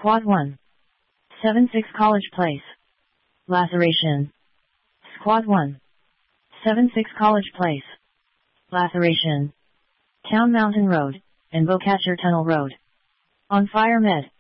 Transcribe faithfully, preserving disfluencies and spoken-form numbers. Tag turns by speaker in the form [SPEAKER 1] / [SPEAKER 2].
[SPEAKER 1] Squad one. seven six College Place. Laceration. Squad one. seven six College Place. Laceration. Town Mountain Road, and Bowcatcher Tunnel Road. On fire med.